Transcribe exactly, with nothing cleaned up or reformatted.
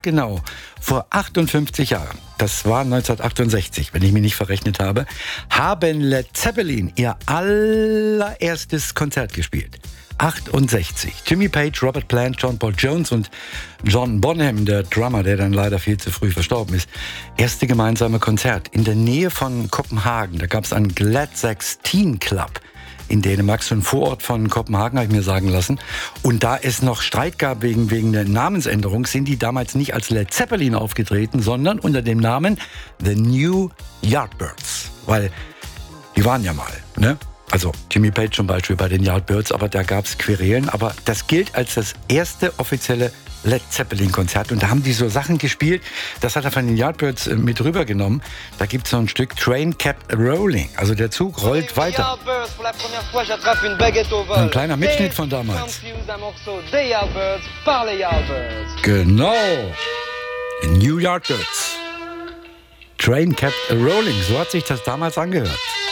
Genau, vor achtundfünfzig Jahren, das war neunzehnhundertachtundsechzig, wenn ich mich nicht verrechnet habe, haben Led Zeppelin ihr allererstes Konzert gespielt. achtundsechzig. Jimmy Page, Robert Plant, John Paul Jones und John Bonham, der Drummer, der dann leider viel zu früh verstorben ist. Erste gemeinsame Konzert in der Nähe von Kopenhagen. Da gab es einen Glad Sax Teen Club in Dänemark, so ein Vorort von Kopenhagen, habe ich mir sagen lassen. Und da es noch Streit gab wegen, wegen der Namensänderung, sind die damals nicht als Led Zeppelin aufgetreten, sondern unter dem Namen The New Yardbirds. Weil die waren ja mal, ne? Also Jimmy Page zum Beispiel bei den Yardbirds, aber da gab es Querelen. Aber das gilt als das erste offizielle Led Zeppelin-Konzert. Und da haben die so Sachen gespielt, das hat er von den Yardbirds mit rübergenommen. Da gibt es so ein Stück Train Kept Rolling. Also der Zug rollt weiter. Ein kleiner Mitschnitt von damals. Genau. New Yardbirds. Train Kept Rolling. So hat sich das damals angehört.